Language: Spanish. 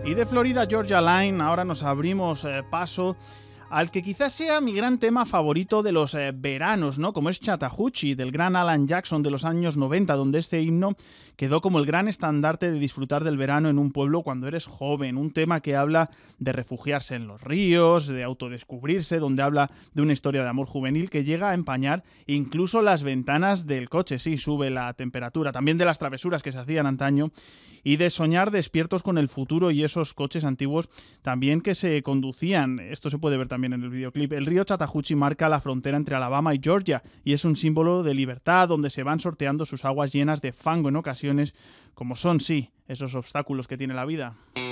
Y de Florida Georgia Line ahora nos abrimos paso al que quizás sea mi gran tema favorito de los veranos, ¿no? Como es Chattahoochee, del gran Alan Jackson de los años 90, donde este himno quedó como el gran estandarte de disfrutar del verano en un pueblo cuando eres joven. Un tema que habla de refugiarse en los ríos, de autodescubrirse, donde habla de una historia de amor juvenil que llega a empañar incluso las ventanas del coche. Sí, sube la temperatura. También de las travesuras que se hacían antaño y de soñar despiertos con el futuro y esos coches antiguos también que se conducían. Esto se puede ver también en el videoclip. El río Chattahoochee marca la frontera entre Alabama y Georgia y es un símbolo de libertad donde se van sorteando sus aguas llenas de fango en ocasiones, como son, sí, esos obstáculos que tiene la vida.